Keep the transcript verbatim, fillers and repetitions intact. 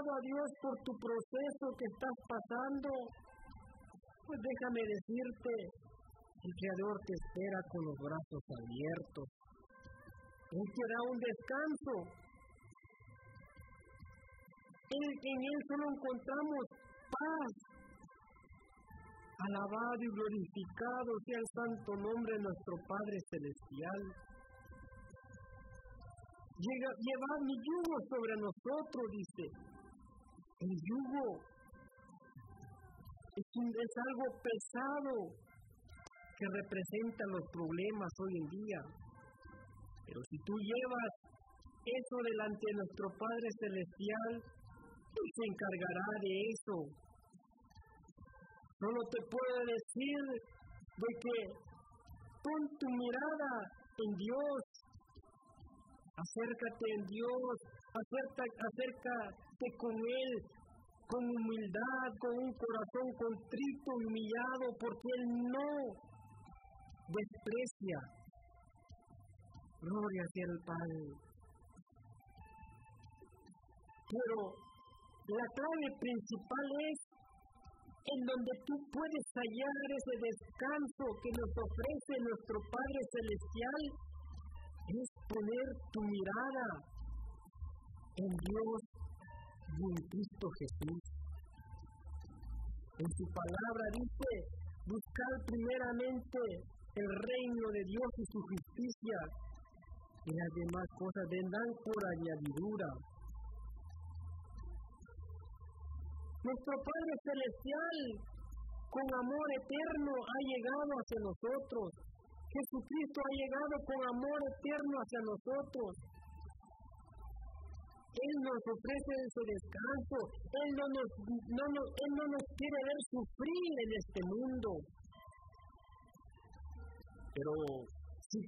a Dios por tu proceso que estás pasando, pues déjame decirte, el Creador te espera con los brazos abiertos. Él te da un descanso. Él, en Él solo encontramos paz. Alabado y glorificado sea el santo nombre de nuestro Padre Celestial. Llega, llevad mi yugo sobre nosotros, dice. El yugo es, un, es algo pesado que representa los problemas hoy en día. Pero si tú llevas eso delante de nuestro Padre Celestial, Él se encargará de eso. Solo te puedo decir de que pon tu mirada en Dios. Acércate en Dios, acerca, acércate con Él, con humildad, con un corazón contrito, humillado, porque Él no desprecia. Gloria sea el Padre. Pero la clave principal es en donde tú puedes hallar ese descanso que nos ofrece nuestro Padre Celestial, es poner tu mirada en Dios y en Cristo Jesús. En su palabra dice, buscar primeramente el reino de Dios y su justicia, y las demás cosas vendrán por añadidura. Nuestro Padre Celestial, con amor eterno, ha llegado hacia nosotros. Jesucristo ha llegado con amor eterno hacia nosotros. Él nos ofrece ese descanso. Él no nos, no nos, Él no nos quiere ver sufrir en este mundo. Pero